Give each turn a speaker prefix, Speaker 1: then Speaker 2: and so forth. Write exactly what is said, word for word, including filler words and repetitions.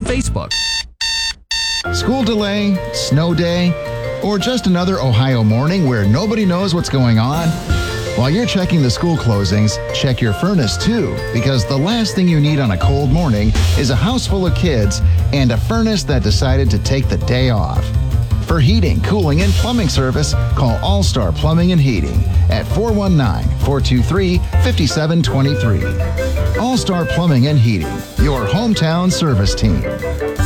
Speaker 1: Facebook.
Speaker 2: School delay, snow day, or just another Ohio morning where nobody knows what's going on? While you're checking the school closings, check your furnace too, because the last thing you need on a cold morning is a house full of kids and a furnace that decided to take the day off. For heating, cooling, and plumbing service, call All Star Plumbing and Heating at four one nine, four two three, five seven two three. All Star Plumbing and Heating, your hometown service team.